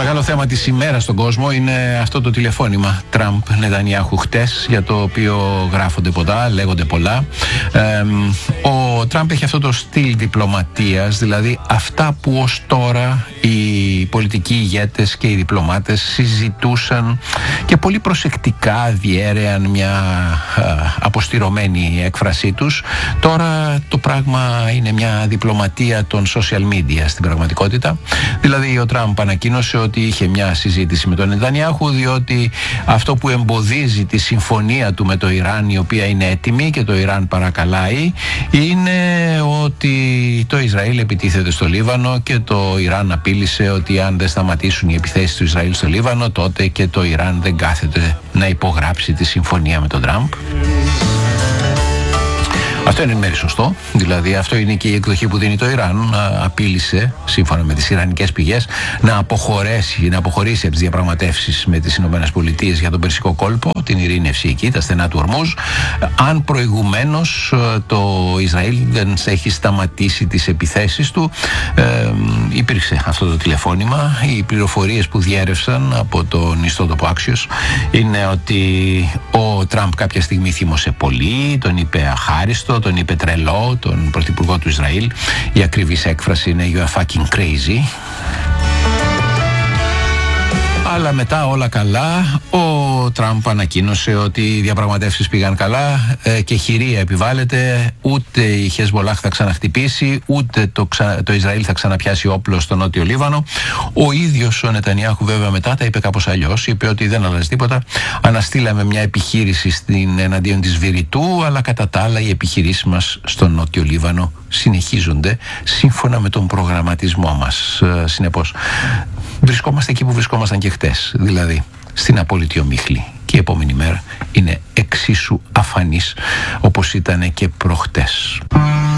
μεγάλο θέμα της ημέρας στον κόσμο είναι αυτό το τηλεφώνημα Τραμπ-Νετανιάχου χτες, για το οποίο γράφονται πολλά, λέγονται πολλά. Ο Τραμπ έχει αυτό το στυλ διπλωματίας, δηλαδή αυτά που ως τώρα οι πολιτικοί ηγέτες και οι διπλωμάτες συζητούσαν και πολύ προσεκτικά διέρεαν μια αποστηρωμένη έκφρασή τους. Τώρα το πράγμα είναι μια διπλωματία των social media στην πραγματικότητα. Δηλαδή ο Τραμπ ανακοίνωσε ότι είχε μια συζήτηση με τον Νετανιάχου, διότι αυτό που εμποδίζει τη συμφωνία του με το Ιράν, η οποία είναι έτοιμη και το Ιράν παρακαλάει, είναι ότι το Ισραήλ επιτίθεται στο Λίβανο και το Ιράν απείλησε ότι αν δεν σταματήσουν οι επιθέσεις του Ισραήλ στο Λίβανο, τότε και το Ιράν δεν κάθεται να υπογράψει τη συμφωνία με τον Τραμπ. Αυτό είναι μέρη σωστό, δηλαδή αυτό είναι και η εκδοχή που δίνει το Ιράν. Απείλησε, σύμφωνα με τις ιρανικές πηγές, να αποχωρήσει από τις διαπραγματεύσεις με τις Ηνωμένες Πολιτείες για τον Περσικό κόλπο, την ειρήνευση εκεί, τα στενά του Ορμούζ, αν προηγουμένως το Ισραήλ δεν έχει σταματήσει τις επιθέσεις του. Υπήρξε αυτό το τηλεφώνημα. Οι πληροφορίες που διέρευσαν από τον ιστότοπο Axios είναι ότι ο Τραμπ κάποια στιγμή θύμωσε πολύ, τον είπε αχάριστο, τον είπε τρελό, τον πρωθυπουργό του Ισραήλ. Η ακριβής έκφραση είναι "You are fucking crazy". Αλλά μετά όλα καλά. Ο Τραμπ ανακοίνωσε ότι οι διαπραγματεύσεις πήγαν καλά και χειρία επιβάλλεται. Ούτε η Χεσμολάχ θα ξαναχτυπήσει, ούτε το Ισραήλ θα ξαναπιάσει όπλο στο Νότιο Λίβανο. Ο ίδιος ο Νετανιάχου βέβαια μετά τα είπε κάπως αλλιώς. Είπε ότι δεν αλλάζει τίποτα. Αναστήλαμε μια επιχείρηση εναντίον της Βηρητού, αλλά κατά τα άλλα οι επιχειρήσεις μας στο Νότιο Λίβανο συνεχίζονται σύμφωνα με τον προγραμματισμό μας. Συνεπώς βρισκόμαστε εκεί που βρισκόμασταν και χτες, δηλαδή στην απόλυτη ομίχλη, και η επόμενη μέρα είναι εξίσου αφανής όπως ήταν και προχτές.